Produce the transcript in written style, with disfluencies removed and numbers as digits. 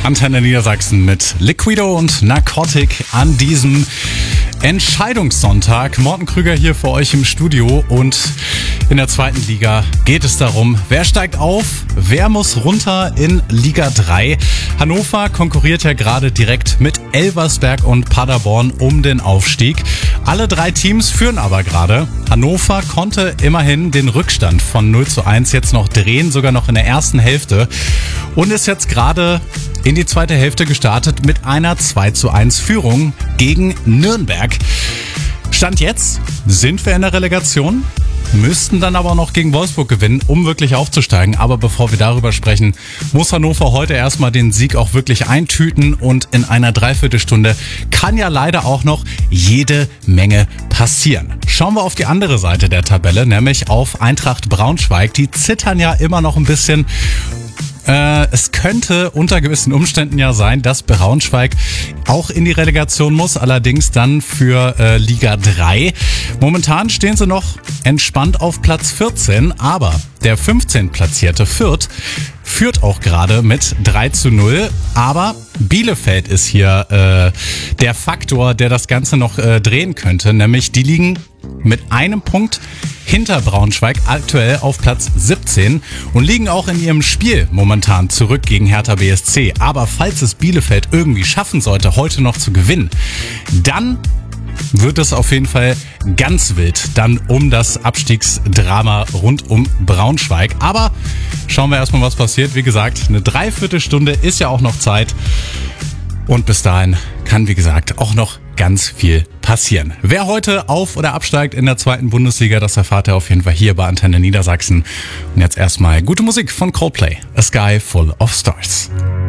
Antenne Niedersachsen mit Liquido und Narcotic an diesem Entscheidungssonntag. Morten Krüger hier für euch im Studio und in der zweiten Liga geht es darum, wer steigt auf, wer muss runter in Liga 3. Hannover konkurriert ja gerade direkt mit Elversberg und Paderborn um den Aufstieg. Alle drei Teams führen aber gerade. Hannover konnte immerhin den Rückstand von 0:1 jetzt noch drehen, sogar noch in der ersten Hälfte und ist jetzt gerade in die zweite Hälfte gestartet mit einer 2:1 Führung gegen Nürnberg. Stand jetzt sind wir in der Relegation, müssten dann aber noch gegen Wolfsburg gewinnen, um wirklich aufzusteigen. Aber bevor wir darüber sprechen, muss Hannover heute erstmal den Sieg auch wirklich eintüten. Und in einer Dreiviertelstunde kann ja leider auch noch jede Menge passieren. Schauen wir auf die andere Seite der Tabelle, nämlich auf Eintracht Braunschweig. Die zittern ja immer noch ein bisschen. Es könnte unter gewissen Umständen ja sein, dass Braunschweig auch in die Relegation muss, allerdings dann für Liga 3. Momentan stehen sie noch entspannt auf Platz 14, aber der 15. platzierte Fürth führt auch gerade mit 3:0, aber Bielefeld ist hier der Faktor, der das Ganze noch drehen könnte, nämlich die liegen mit einem Punkt hinter Braunschweig aktuell auf Platz 17 und liegen auch in ihrem Spiel momentan zurück gegen Hertha BSC. Aber falls es Bielefeld irgendwie schaffen sollte, heute noch zu gewinnen, dann wird es auf jeden Fall ganz wild dann um das Abstiegsdrama rund um Braunschweig. Aber schauen wir erstmal, was passiert. Wie gesagt, eine Dreiviertelstunde ist ja auch noch Zeit. Und bis dahin kann, wie gesagt, auch noch ganz viel passieren. Wer heute auf- oder absteigt in der zweiten Bundesliga, das erfahrt ihr auf jeden Fall hier bei Antenne Niedersachsen. Und jetzt erstmal gute Musik von Coldplay. A Sky Full of Stars.